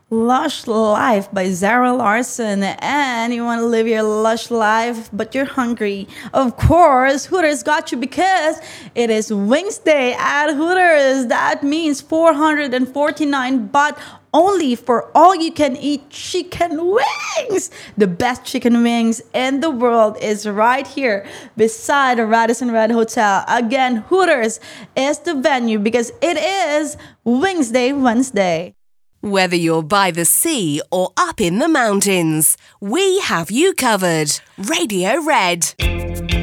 Lush Life by Zara Larson. And you want to live your lush life, but you're hungry. Of course, Hooters got you because it is Wings Day at Hooters. That means 449 baht only for all you can eat chicken wings. The best chicken wings in the world is right here beside the Radisson Red Hotel. Again, Hooters is the venue because it is Wings Day Wednesday. Whether you're by the sea or up in the mountains, we have you covered. Radio Red.